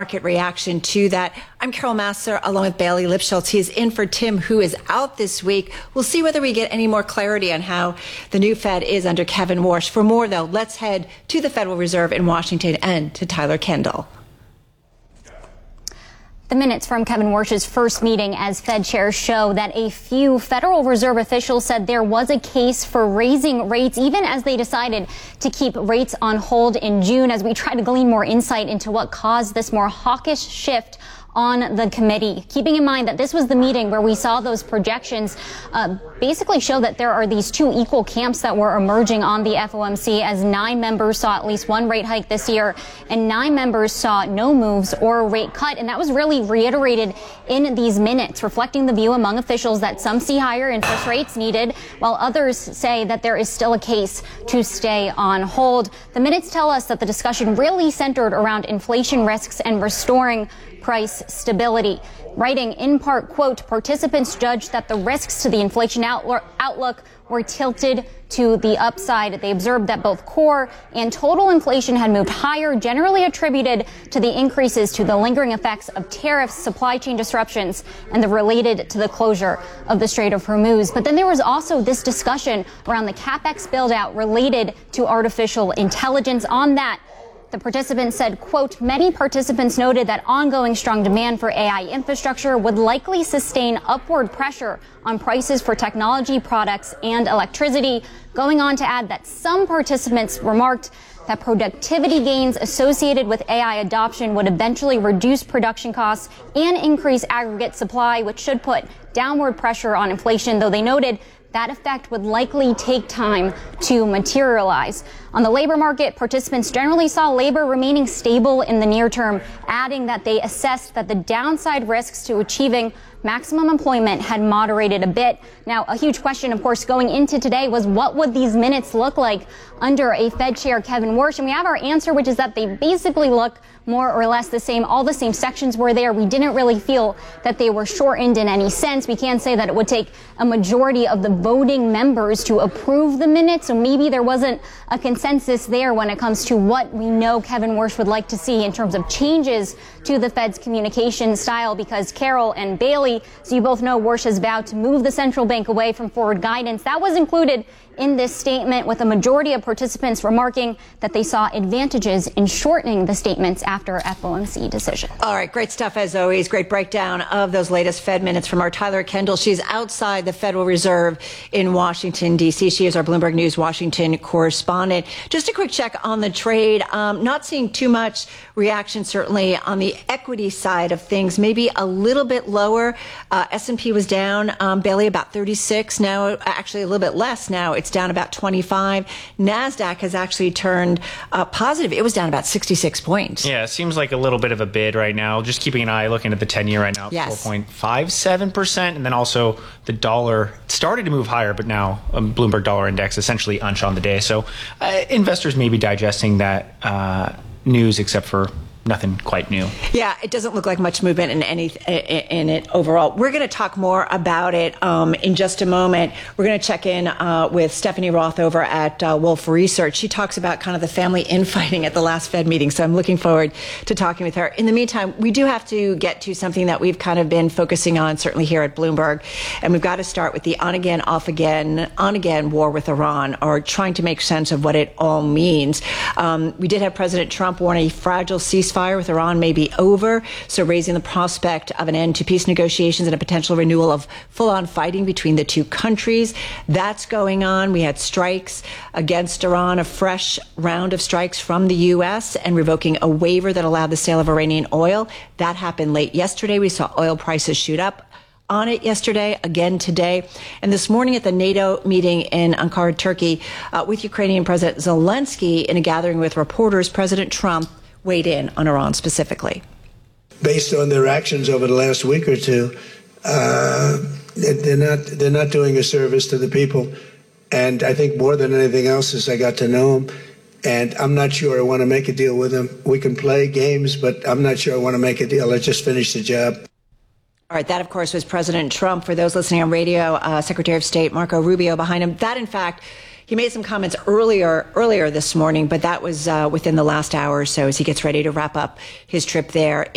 market reaction to that. I'm Carol Massar along with Bailey Lipschultz. He is in for Tim, who is out this week. We'll see whether we get any more clarity on how the new Fed is under Kevin Warsh. For more, though, let's head to the Federal Reserve in Washington and to Tyler Kendall. The minutes from Kevin Warsh's first meeting as Fed chair show that a few Federal Reserve officials said there was a case for raising rates, even as they decided to keep rates on hold in June, as we try to glean more insight into what caused this more hawkish shift on the committee. Keeping in mind that this was the meeting where we saw those projections basically show that there are these two equal camps that were emerging on the FOMC, as 9 members saw at least one rate hike this year and 9 members saw no moves or a rate cut. And that was really reiterated in these minutes, reflecting the view among officials that some see higher interest rates needed, while others say that there is still a case to stay on hold. The minutes tell us that the discussion really centered around inflation risks and restoring price stability. Writing in part, quote, participants judged that the risks to the inflation outlook were tilted to the upside. They observed that both core and total inflation had moved higher, generally attributed to the increases to the lingering effects of tariffs, supply chain disruptions, and the related to the closure of the Strait of Hormuz. But then there was also this discussion around the CapEx build out related to artificial intelligence. On that, the participants said, quote, many participants noted that ongoing strong demand for AI infrastructure would likely sustain upward pressure on prices for technology products and electricity, going on to add that some participants remarked that productivity gains associated with AI adoption would eventually reduce production costs and increase aggregate supply, which should put downward pressure on inflation, though they noted that effect would likely take time to materialize. On the labor market, participants generally saw labor remaining stable in the near term, adding that they assessed that the downside risks to achieving maximum employment had moderated a bit. Now, a huge question, of course, going into today was what would these minutes look like under a Fed chair, Kevin Warsh? And we have our answer, which is that they basically look more or less the same. All the same sections were there. We didn't really feel that they were shortened in any sense. We can say that it would take a majority of the voting members to approve the minutes. So maybe there wasn't a consensus there when it comes to what we know Kevin Warsh would like to see in terms of changes to the Fed's communication style, because Carol and Bailey, so you both know, Warsh has vowed to move the central bank away from forward guidance. That was included in this statement, with a majority of participants remarking that they saw advantages in shortening the statements after FOMC decision. All right, great stuff as always. Great breakdown of those latest Fed minutes from our Tyler Kendall. She's outside the Federal Reserve in Washington, D.C. She is our Bloomberg News Washington correspondent. Just a quick check on the trade. Not seeing too much reaction, certainly on the equity side of things. Maybe a little bit lower. S&P was down, Bailey, about 36. Now, actually a little bit less now. It's down about 25. NASDAQ has actually turned positive. It was down about 66 points. Yeah, it seems like a little bit of a bid right now. Just keeping an eye, looking at the 10-year right now, yes. 4.57%. And then also the dollar started to move higher, but now Bloomberg Dollar Index essentially unch on the day. So investors may be digesting that news, except for nothing quite new. Yeah, it doesn't look like much movement in it overall. We're going to talk more about it in just a moment. We're going to check in with Stephanie Roth over at Wolfe Research. She talks about kind of the family infighting at the last Fed meeting, so I'm looking forward to talking with her. In the meantime, we do have to get to something that we've kind of been focusing on, certainly here at Bloomberg, and we've got to start with the on-again, off-again, on-again war with Iran, or trying to make sense of what it all means. We did have President Trump warn a fragile ceasefire with Iran may be over, so raising the prospect of an end to peace negotiations and a potential renewal of full-on fighting between the two countries. That's going on. We had strikes against Iran, a fresh round of strikes from the U.S. and revoking a waiver that allowed the sale of Iranian oil. That happened late yesterday. We saw oil prices shoot up on it yesterday, again today. And this morning at the NATO meeting in Ankara, Turkey, with Ukrainian President Zelensky in a gathering with reporters, President Trump weighed in on Iran specifically. Based on their actions over the last week or two, they're not doing a service to the people. And I think more than anything else is I got to know them. And I'm not sure I want to make a deal with them. We can play games, but I'm not sure I want to make a deal. Let's just finish the job. All right, that, of course, was President Trump. For those listening on radio, Secretary of State Marco Rubio behind him. That, in fact, he made some comments earlier this morning, but that was within the last hour or so as he gets ready to wrap up his trip there